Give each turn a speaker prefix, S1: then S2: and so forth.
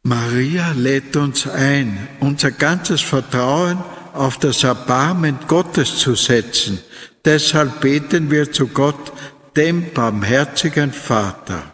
S1: Maria lädt uns ein, unser ganzes Vertrauen auf das Erbarmen Gottes zu setzen. Deshalb beten wir zu Gott, dem barmherzigen Vater.